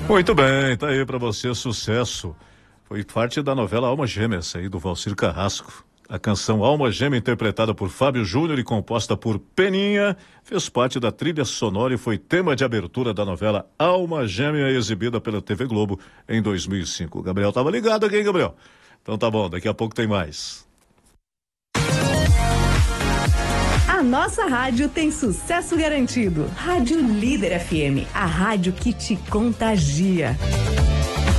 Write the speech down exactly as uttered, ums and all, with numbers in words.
Muito bem, tá aí pra você, sucesso. Foi parte da novela Alma Gêmeas aí do Valcir Carrasco. A canção Alma Gêmea, interpretada por Fábio Júnior e composta por Peninha, fez parte da trilha sonora e foi tema de abertura da novela Alma Gêmea, exibida pela T V Globo em dois mil e cinco. O Gabriel tava ligado aqui, hein, Gabriel? Então tá bom, daqui a pouco tem mais. A nossa rádio tem sucesso garantido. Rádio Líder F M, a rádio que te contagia.